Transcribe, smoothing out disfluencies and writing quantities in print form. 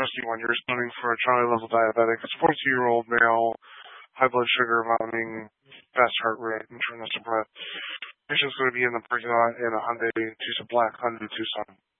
trusty one. You're responding for a Charlie level diabetic. It's a 42-year-old male, high blood sugar, vomiting, fast heart rate, and shortness of breath. Patient's going to be in the parking lot in a Hyundai Tucson, black Hyundai Tucson.